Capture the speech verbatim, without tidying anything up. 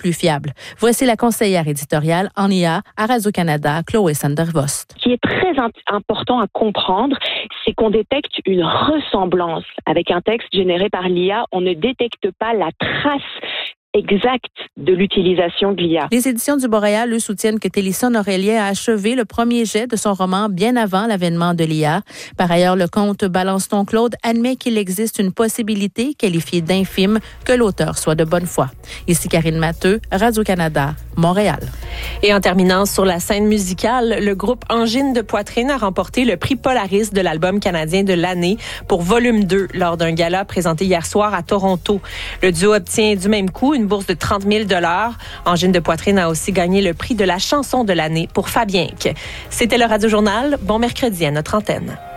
plus fiable. Voici la conseillère éditoriale en I A à Radio-Canada, Chloé Sandervost. Ce qui est très important à comprendre, c'est qu'on détecte une ressemblance avec un texte généré par l'I A. On ne détecte pas la trace exacte de l'utilisation de l'I A. Les éditions du Boréal, eux, soutiennent que Télésphone Aurélien a achevé le premier jet de son roman bien avant l'avènement de l'I A. Par ailleurs, le conte Balance ton Claude admet qu'il existe une possibilité qualifiée d'infime que l'auteur soit de bonne foi. Ici Karine Matteux, Radio-Canada, Montréal. Et en terminant sur la scène musicale, le groupe Angine de Poitrine a remporté le prix Polaris de l'album canadien de l'année pour volume deux lors d'un gala présenté hier soir à Toronto. Le duo obtient du même coup une bourse de trente mille dollars. Angine de Poitrine a aussi gagné le prix de la chanson de l'année pour Fabienque. C'était le Radio Journal. Bon mercredi à notre antenne.